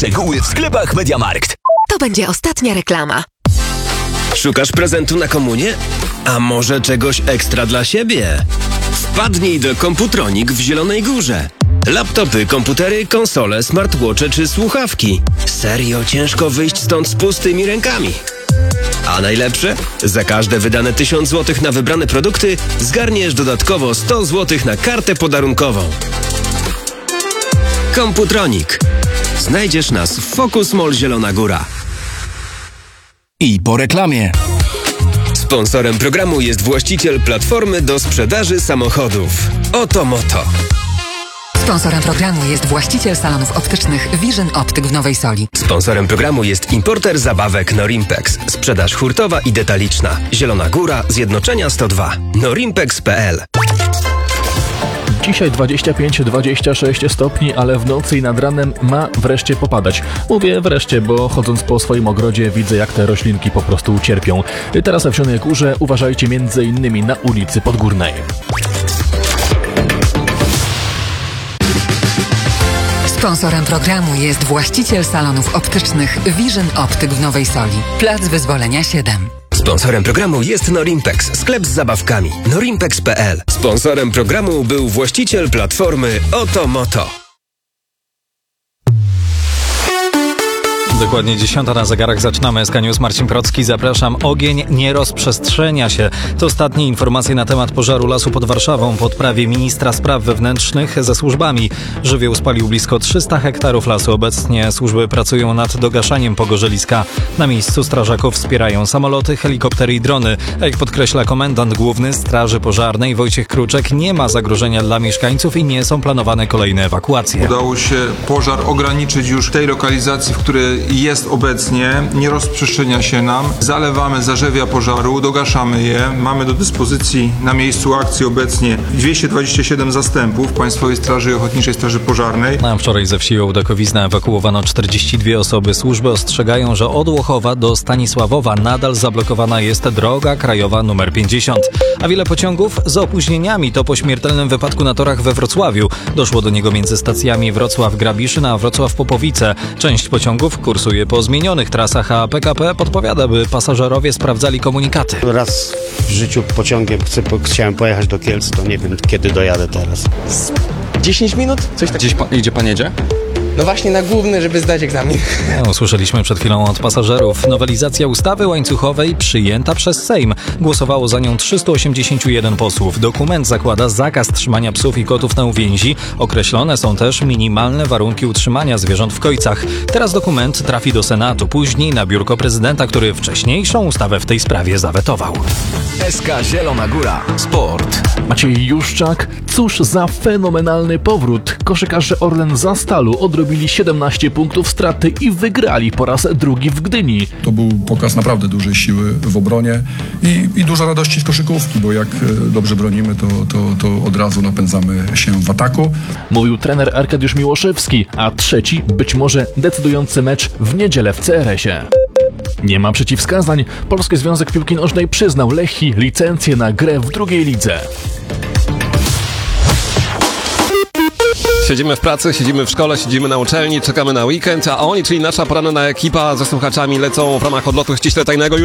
Szczegóły w sklepach MediaMarkt. To będzie ostatnia reklama. Szukasz prezentu na komunię? A może czegoś ekstra dla siebie? Wpadnij do Komputronik w Zielonej Górze. Laptopy, komputery, konsole, smartwatche czy słuchawki. Serio ciężko wyjść stąd z pustymi rękami. A najlepsze? Za każde wydane 1000 zł na wybrane produkty zgarniesz dodatkowo 100 zł na kartę podarunkową. Komputronik. Znajdziesz nas w Focus Mall Zielona Góra. I po reklamie. Sponsorem programu jest właściciel platformy do sprzedaży samochodów. Oto Moto. Sponsorem programu jest właściciel salonów optycznych Vision Optyk w Nowej Soli. Sponsorem programu jest importer zabawek Norimpex. Sprzedaż hurtowa i detaliczna. Zielona Góra, Zjednoczenia 102. Norimpex.pl. Dzisiaj 25-26 stopni, ale w nocy i nad ranem ma wreszcie popadać. Mówię wreszcie, bo chodząc po swoim ogrodzie widzę, jak te roślinki po prostu cierpią. Teraz w Zielonej Górze uważajcie m.in. na ulicy Podgórnej. Sponsorem programu jest właściciel salonów optycznych Vision Optyk w Nowej Soli. Plac Wyzwolenia 7. Sponsorem programu jest Norimpex, sklep z zabawkami. Norimpex.pl. Sponsorem programu był właściciel platformy Oto Moto. Dokładnie 10 na zegarach, zaczynamy SK News. Marcin Procki, zapraszam. Ogień nie rozprzestrzenia się. To ostatnie informacje na temat pożaru lasu pod Warszawą w odprawie ministra spraw wewnętrznych ze służbami. Żywioł spalił blisko 300 hektarów lasu. Obecnie służby pracują nad dogaszaniem pogorzeliska. Na miejscu strażaków wspierają samoloty, helikoptery i drony. Jak podkreśla komendant główny Straży Pożarnej Wojciech Kruczek, nie ma zagrożenia dla mieszkańców i nie są planowane kolejne ewakuacje. Udało się pożar ograniczyć już w tej lokalizacji, w której jest obecnie, nie rozprzestrzenia się nam. Zalewamy zarzewia pożaru, dogaszamy je. Mamy do dyspozycji na miejscu akcji obecnie 227 zastępów Państwowej Straży Ochotniczej Straży Pożarnej. A wczoraj ze wsi Ołdakowizna ewakuowano 42 osoby. Służby ostrzegają, że od Łochowa do Stanisławowa nadal zablokowana jest droga krajowa nr 50. A wiele pociągów z opóźnieniami to po śmiertelnym wypadku na torach we Wrocławiu. Doszło do niego między stacjami Wrocław-Grabiszyn a Wrocław-Popowice. Część pociągów kursuje po zmienionych trasach, a PKP podpowiada, by pasażerowie sprawdzali komunikaty. Raz w życiu pociągiem chciałem pojechać do Kielc, to nie wiem, kiedy dojadę teraz. 10 minut? Coś takiego. Gdzie pan jedzie? No właśnie na główny, żeby zdać egzamin. Usłyszeliśmy przed chwilą od pasażerów. Nowelizacja ustawy łańcuchowej przyjęta przez Sejm. Głosowało za nią 381 posłów. Dokument zakłada zakaz trzymania psów i kotów na uwięzi. Określone są też minimalne warunki utrzymania zwierząt w kojcach. Teraz dokument trafi do Senatu, później na biurko prezydenta, który wcześniejszą ustawę w tej sprawie zawetował. SK Zielona Góra. Sport. Maciej Juszczak, cóż za fenomenalny powrót. Koszykarze Orlen Zastalu odrobili 17 punktów straty i wygrali po raz drugi w Gdyni. To był pokaz naprawdę dużej siły w obronie i dużo radości z koszykówki, bo jak dobrze bronimy, to od razu napędzamy się w ataku. Mówił trener Arkadiusz Miłoszewski, a trzeci, być może decydujący mecz w niedzielę w CRS-ie. Nie ma przeciwwskazań. Polski Związek Piłki Nożnej przyznał Lechii licencję na grę w drugiej lidze. Siedzimy w pracy, siedzimy w szkole, siedzimy na uczelni, czekamy na weekend, a oni, czyli nasza poranna ekipa ze słuchaczami lecą w ramach odlotu ściśle tajnego.